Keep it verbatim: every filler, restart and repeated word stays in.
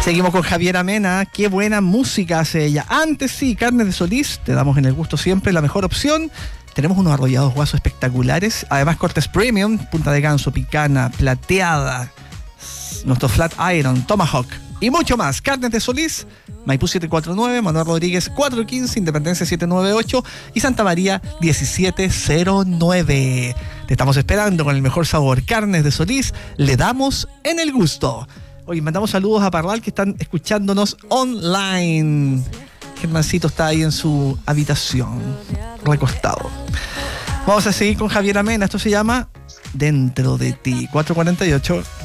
Seguimos con Javiera Mena. Qué buena música hace ella. Antes sí, Carnes de Solís, te damos en el gusto siempre la mejor opción. Tenemos unos arrollados guasos espectaculares. Además, cortes premium, punta de ganso, picana, plateada, nuestro flat iron, tomahawk y mucho más. Carnes de Solís, Maipú siete cuatro nueve, Manuel Rodríguez cuatro quince, Independencia siete nueve ocho y Santa María diecisiete cero nueve. Te estamos esperando con el mejor sabor. Carnes de Solís, le damos en el gusto. Oye, mandamos saludos a Parral que están escuchándonos online. Germancito está ahí en su habitación, recostado. Vamos a seguir con Javiera Mena. Esto se llama Dentro de ti. cuatro cuarenta y ocho.